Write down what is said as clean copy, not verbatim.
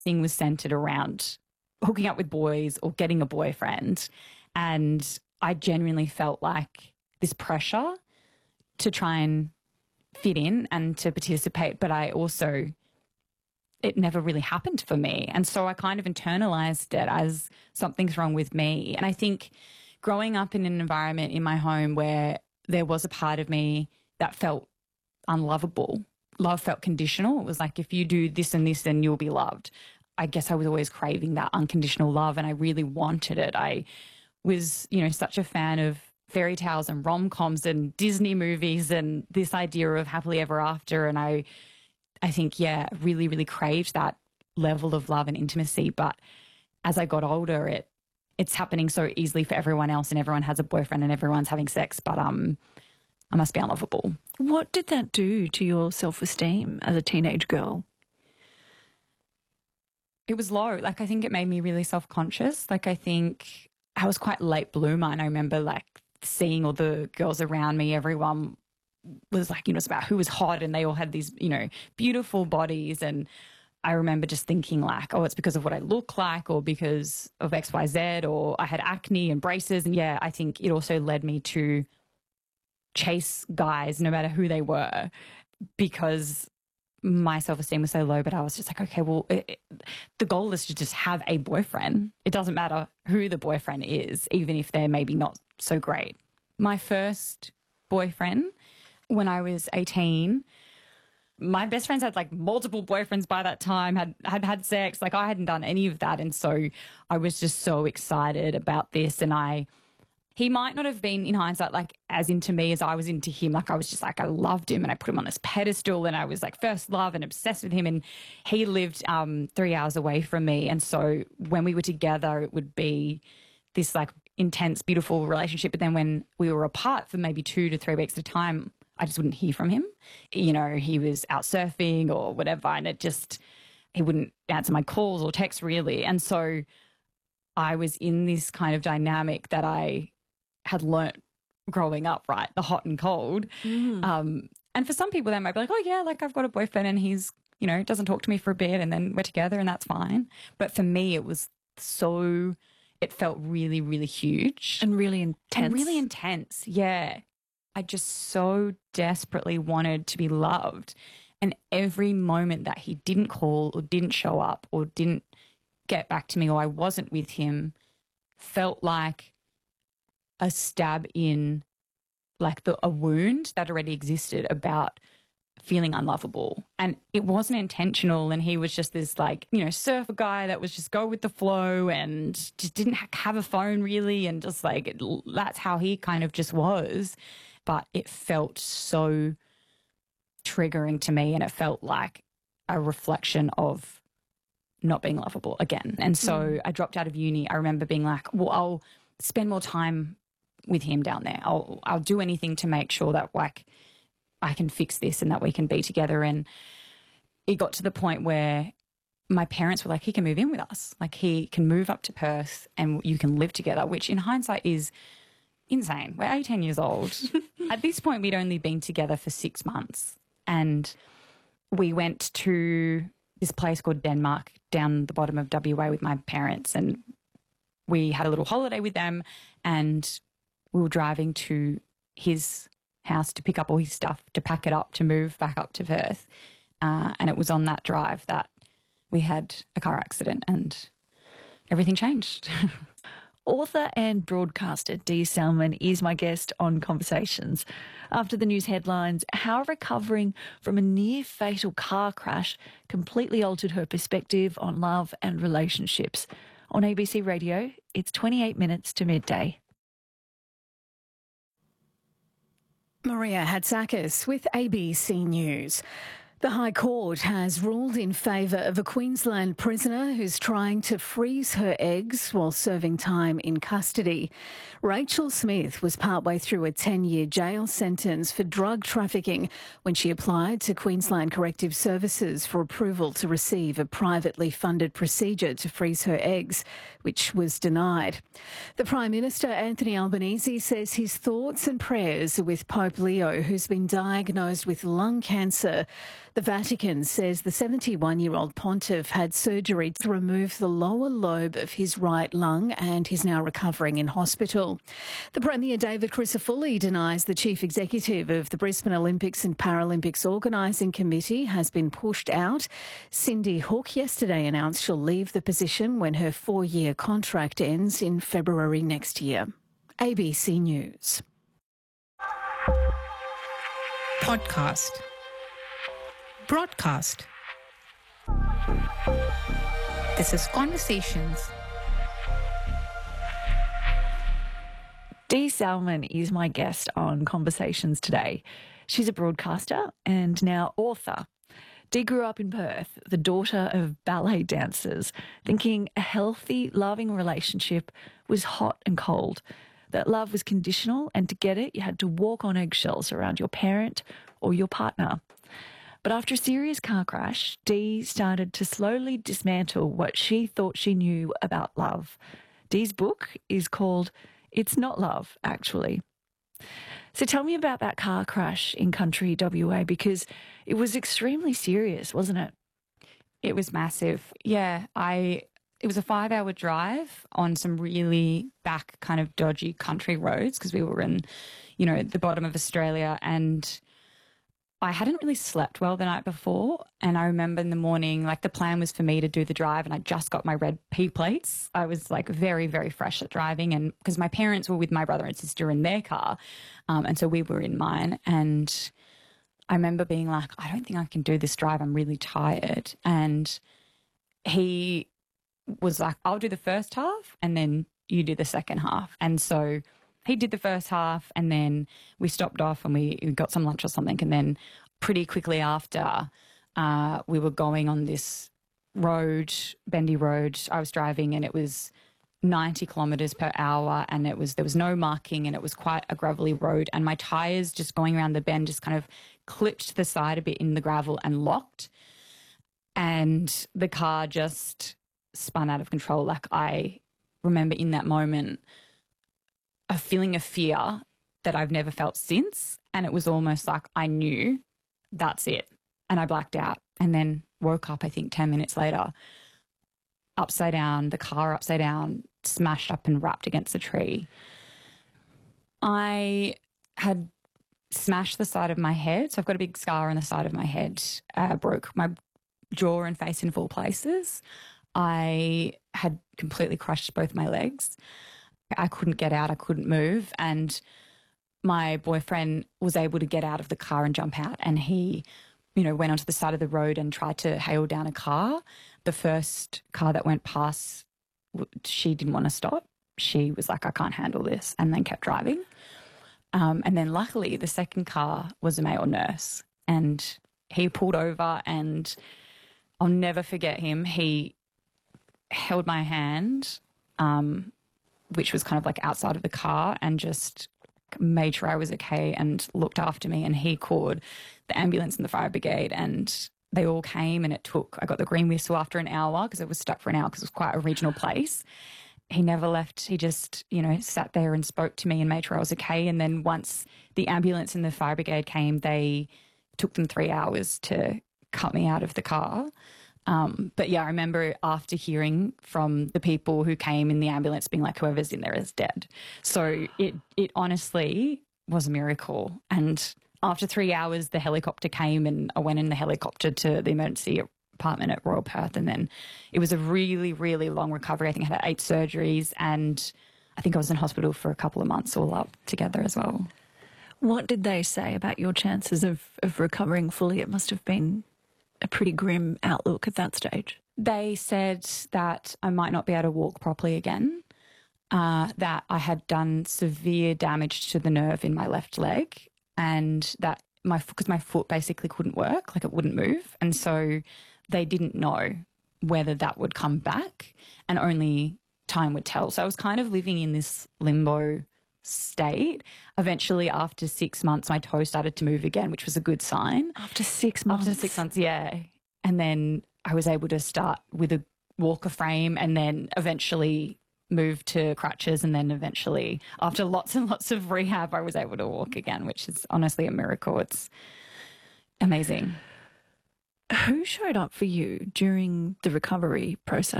everything was centered around hooking up with boys or getting a boyfriend. And I genuinely felt like this pressure to try and fit in and to participate, but it never really happened for me. And so I kind of internalized it as something's wrong with me. And I think growing up in an environment in my home where there was a part of me that felt unlovable, love felt conditional. It was like, if you do this and this, then you'll be loved. I guess I was always craving that unconditional love, and I really wanted it. I was, such a fan of fairy tales and rom-coms and Disney movies and this idea of happily ever after. And I think, really, really craved that level of love and intimacy. But as I got older, it's happening so easily for everyone else, and everyone has a boyfriend and everyone's having sex, but I must be unlovable. What did that do to your self-esteem as a teenage girl? It was low. Like, I think it made me really self-conscious. Like, I think I was quite late bloomer, and I remember like seeing all the girls around me, everyone was like, it's about who was hot, and they all had these, beautiful bodies. And I remember just thinking like, oh, it's because of what I look like, or because of X, Y, Z, or I had acne and braces. And I think it also led me to chase guys no matter who they were, because my self-esteem was so low. But I was just like, okay, well, the goal is to just have a boyfriend. It doesn't matter who the boyfriend is, even if they're maybe not so great. My first boyfriend, when I was 18, my best friends had like multiple boyfriends by that time, had sex. Like, I hadn't done any of that. And so I was just so excited about this. And he might not have been, in hindsight, like as into me as I was into him. Like, I was just like, I loved him and I put him on this pedestal, and I was like first love and obsessed with him. And he lived 3 hours away from me. And so when we were together, it would be this like intense, beautiful relationship. But then when we were apart for maybe 2 to 3 weeks at a time, I just wouldn't hear from him. He was out surfing or whatever, and he wouldn't answer my calls or texts really. And so I was in this kind of dynamic that I had learnt growing up, right? The hot and cold. And for some people, they might be like, oh yeah, like I've got a boyfriend and he's, doesn't talk to me for a bit and then we're together and that's fine. But for me, it felt really, really huge. And really intense. Yeah. I just so desperately wanted to be loved. And every moment that he didn't call or didn't show up or didn't get back to me, or I wasn't with him, felt like a stab in like a wound that already existed about feeling unlovable. And it wasn't intentional. And he was just this like, surfer guy that was just go with the flow and just didn't have a phone really. And just like, that's how he kind of just was. But it felt so triggering to me, and it felt like a reflection of not being lovable again. And so I dropped out of uni. I remember being like, well, I'll spend more time with him down there. I'll do anything to make sure that like I can fix this and that we can be together. And it got to the point where my parents were like, he can move in with us. Like, he can move up to Perth and you can live together, which in hindsight is insane. We're 18 years old. At this point, we'd only been together for 6 months. And we went to this place called Denmark down the bottom of WA with my parents. And we had a little holiday with them. And we were driving to his house to pick up all his stuff, to pack it up, to move back up to Perth. And it was on that drive that we had a car accident and everything changed. Author and broadcaster Dee Salmon is my guest on Conversations. After the news headlines, how recovering from a near-fatal car crash completely altered her perspective on love and relationships. On ABC Radio, it's 28 minutes to midday. Maria Hatzakis with ABC News. The High Court has ruled in favour of a Queensland prisoner who's trying to freeze her eggs while serving time in custody. Rachel Smith was partway through a 10-year jail sentence for drug trafficking when she applied to Queensland Corrective Services for approval to receive a privately funded procedure to freeze her eggs, which was denied. The Prime Minister, Anthony Albanese, says his thoughts and prayers are with Pope Leo, who's been diagnosed with lung cancer. The Vatican says the 71-year-old pontiff had surgery to remove the lower lobe of his right lung and he's now recovering in hospital. The Premier, David Crisafulli, denies the chief executive of the Brisbane Olympics and Paralympics Organising Committee has been pushed out. Cindy Hook yesterday announced she'll leave the position when her 4-year contract ends in February next year. ABC News. Podcast. Broadcast. This is Conversations. Dee Salmon is my guest on Conversations today. She's a broadcaster and now author. Dee grew up in Perth, the daughter of ballet dancers, thinking a healthy, loving relationship was hot and cold, that love was conditional, and to get it, you had to walk on eggshells around your parent or your partner. But after a serious car crash, Dee started to slowly dismantle what she thought she knew about love. Dee's book is called It's Not Love, Actually. So tell me about that car crash in country WA, because it was extremely serious, wasn't it? It was massive. Yeah, it was a 5-hour drive on some really back kind of dodgy country roads because we were in, the bottom of Australia, and I hadn't really slept well the night before. And I remember in the morning, the plan was for me to do the drive, and I just got my red P plates. I was very, very fresh at driving, and because my parents were with my brother and sister in their car, and so we were in mine. And I remember being like, I don't think I can do this drive. I'm really tired. And he was like, I'll do the first half and then you do the second half. And so he did the first half, and then we stopped off and we got some lunch or something. And then pretty quickly after, we were going on this road, bendy road. I was driving and it was 90 kilometres per hour, and there was no marking, and it was quite a gravelly road, and my tyres just going around the bend just kind of clipped to the side a bit in the gravel and locked, and the car just spun out of control. I remember in that moment a feeling of fear that I've never felt since, and it was almost like I knew that's it, and I blacked out and then woke up, I think 10 minutes later, upside down, the car upside down, smashed up and wrapped against a tree. I had smashed the side of my head, so I've got a big scar on the side of my head, broke my jaw and face in 4 places. I had completely crushed both my legs. I couldn't get out, I couldn't move, and my boyfriend was able to get out of the car and jump out, and he, went onto the side of the road and tried to hail down a car. The first car that went past, she didn't want to stop. She was like, I can't handle this, and then kept driving. And then luckily the second car was a male nurse, and he pulled over, and I'll never forget him. He held my hand, which was kind of outside of the car, and just made sure I was okay and looked after me. And he called the ambulance and the fire brigade, and they all came, and I got the green whistle after an hour because it was stuck for an hour because it was quite a regional place. He never left. He just, sat there and spoke to me and made sure I was okay. And then once the ambulance and the fire brigade came, they took them 3 hours to cut me out of the car. But yeah, I remember after hearing from the people who came in the ambulance being like, whoever's in there is dead. So it honestly was a miracle. And after 3 hours, the helicopter came, and I went in the helicopter to the emergency department at Royal Perth. And then it was a really, really long recovery. I think I had 8 surgeries, and I think I was in hospital for a couple of months all up together as well. What did they say about your chances of recovering fully? It must have been a pretty grim outlook at that stage. They said that I might not be able to walk properly again, that I had done severe damage to the nerve in my left leg, and that because my foot basically couldn't work, it wouldn't move. And so they didn't know whether that would come back, and only time would tell. So I was kind of living in this limbo state. Eventually, after 6 months, my toe started to move again, which was a good sign. After 6 months? After 6 months, yeah. And then I was able to start with a walker frame, and then eventually moved to crutches, and then eventually, after lots and lots of rehab, I was able to walk again, which is honestly a miracle. It's amazing. Who showed up for you during the recovery process?